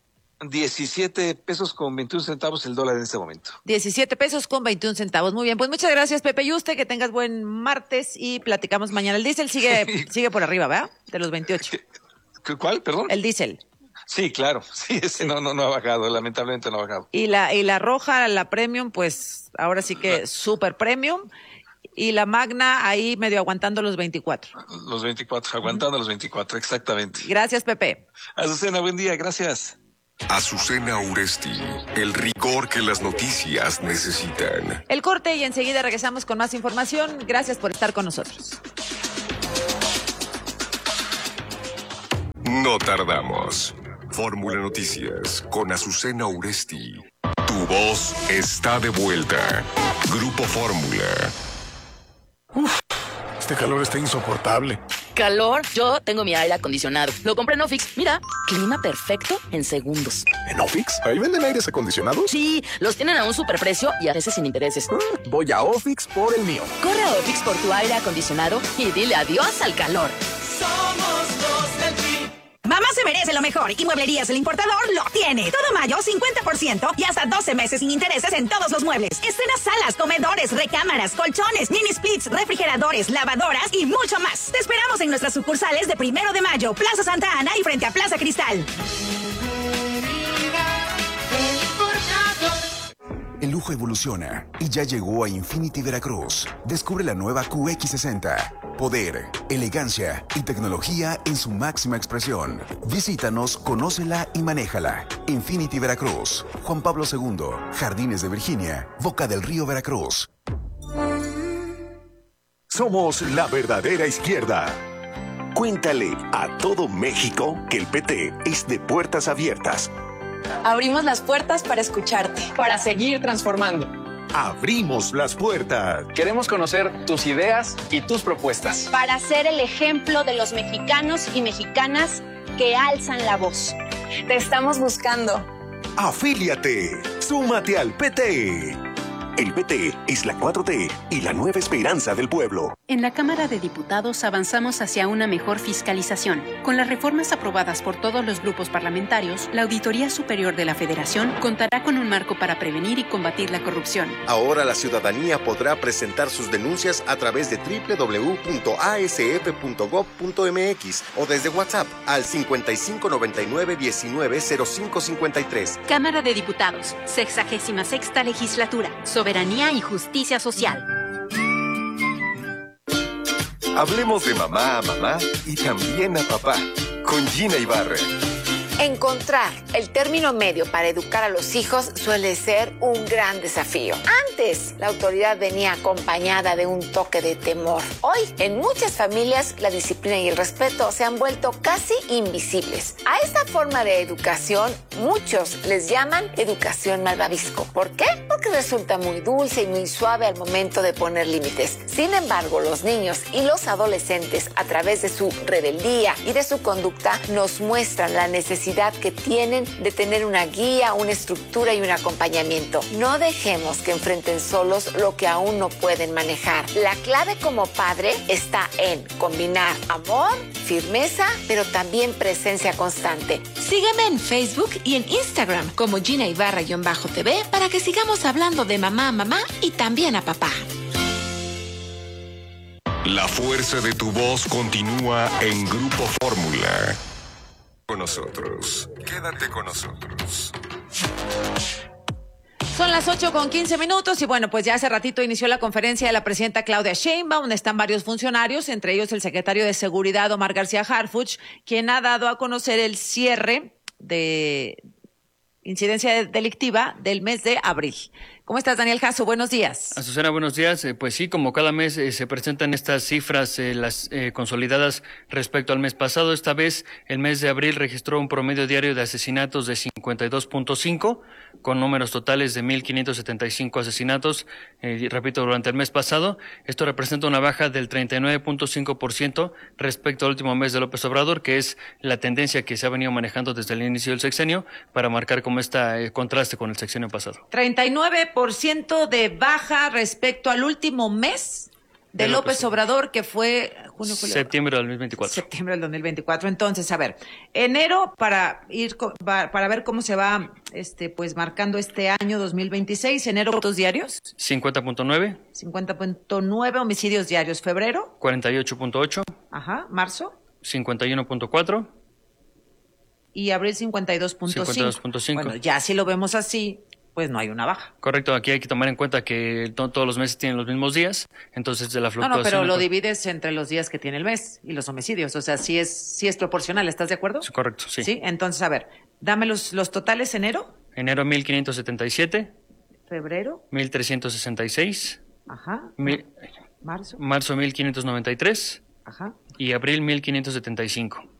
17 pesos con 21 centavos el dólar en este momento.
17 pesos con 21 centavos. Muy bien, pues muchas gracias, Pepe Yuste, que tengas buen martes y platicamos mañana. El diésel sigue por arriba, ¿verdad? De los 28.
¿Cuál, perdón?
El diésel.
Sí, claro, sí, ese no ha bajado, lamentablemente no ha bajado.
Y la roja, la premium, pues ahora sí que super premium. Y la magna ahí medio aguantando los 24.
Los 24, aguantando los 24, exactamente.
Gracias, Pepe.
Azucena, buen día, gracias.
Azucena Uresti, el rigor que las noticias necesitan.
El corte y enseguida regresamos con más información. Gracias por estar con nosotros.
No tardamos. Fórmula Noticias con Azucena Uresti. Tu voz está de vuelta. Grupo Fórmula.
Uf, este calor está insoportable.
¿Calor? Yo tengo mi aire acondicionado. Lo compré en Ofix. Mira, clima perfecto en segundos.
¿En Ofix? ¿Ahí venden aires acondicionados?
Sí, los tienen a un superprecio y a veces sin intereses.
Voy a Ofix por el mío.
Corre a Ofix por tu aire acondicionado y dile adiós al calor.
Somos los del Tri.
Mamá se merece lo mejor y Mueblerías El Importador lo tiene. Todo mayo, 50% y hasta 12 meses sin intereses en todos los muebles. Escenas, salas, comedores, recámaras, colchones, mini splits, refrigeradores, lavadoras y mucho más. Te esperamos en nuestras sucursales de 1 de mayo, Plaza Santa Ana y frente a Plaza Cristal.
El lujo evoluciona y ya llegó a Infinity Veracruz. Descubre la nueva QX60. Poder, elegancia y tecnología en su máxima expresión. Visítanos, conócela y manéjala. Infinity Veracruz, Juan Pablo II, Jardines de Virginia, Boca del Río, Veracruz.
Somos la verdadera izquierda. Cuéntale a todo México que el PT es de puertas abiertas.
Abrimos las puertas para escucharte, para seguir transformando.
Abrimos las puertas.
Queremos conocer tus ideas y tus propuestas.
Para ser el ejemplo de los mexicanos y mexicanas que alzan la voz.
Te estamos buscando.
Afíliate. Súmate al PT. El PT es la 4T y la nueva esperanza del pueblo.
En la Cámara de Diputados avanzamos hacia una mejor fiscalización. Con las reformas aprobadas por todos los grupos parlamentarios, la Auditoría Superior de la Federación contará con un marco para prevenir y combatir la corrupción.
Ahora la ciudadanía podrá presentar sus denuncias a través de www.asf.gov.mx o desde WhatsApp al 5599-190553.
Cámara de Diputados, 66ª Legislatura. Soberanía y justicia social.
Hablemos de mamá a mamá y también a papá con Gina Ibarra.
Encontrar el término medio para educar a los hijos suele ser un gran desafío. Antes, la autoridad venía acompañada de un toque de temor. Hoy, en muchas familias, la disciplina y el respeto se han vuelto casi invisibles. A esta forma de educación, muchos les llaman educación malvavisco. ¿Por qué? Porque resulta muy dulce y muy suave al momento de poner límites. Sin embargo, los niños y los adolescentes, a través de su rebeldía y de su conducta, nos muestran la necesidad que tienen de tener una guía, una estructura y un acompañamiento. No dejemos que enfrenten solos lo que aún no pueden manejar. La clave como padre está en combinar amor, firmeza, pero también presencia constante.
Sígueme en Facebook y en Instagram como Gina Ibarra-TV para que sigamos hablando de mamá a mamá y también a papá.
La fuerza de tu voz continúa en Grupo Fórmula.
Con nosotros. Quédate con nosotros.
Son las 8:15 y bueno, pues ya hace ratito inició la conferencia de la presidenta Claudia Sheinbaum, donde están varios funcionarios, entre ellos el secretario de Seguridad Omar García Harfuch, quien ha dado a conocer el cierre de incidencia delictiva del mes de abril. ¿Cómo estás, Daniel Jasso? Buenos días.
Azucena, buenos días. Pues sí, como cada mes se presentan estas cifras las consolidadas respecto al mes pasado. Esta vez, el mes de abril registró un promedio diario de asesinatos de 52.5, con números totales de 1.575 asesinatos, repito, durante el mes pasado. Esto representa una baja del 39.5% respecto al último mes de López Obrador, que es la tendencia que se ha venido manejando desde el inicio del sexenio, para marcar como contraste con el sexenio pasado.
39% de baja respecto al último mes de López Obrador, que fue
septiembre del 2024.
Septiembre del 2024. Entonces, a ver, enero para ver cómo se va pues marcando este año 2026, enero, ¿cuántos diarios?
50.9.
50.9 homicidios diarios. Febrero,
48.8.
Ajá, marzo,
51.4.
y abril 52.5. Bueno, ya si lo vemos así, pues no hay una baja.
Correcto, aquí hay que tomar en cuenta que todos los meses tienen los mismos días, entonces de la fluctuación...
No, pero lo divides entre los días que tiene el mes y los homicidios, o sea, sí es proporcional, ¿estás de acuerdo?
Correcto, sí.
Sí, entonces, a ver, dame los totales. Enero.
Enero 1.577.
Febrero.
1.366.
Ajá. Marzo.
Marzo 1.593.
Ajá.
Y abril 1.575.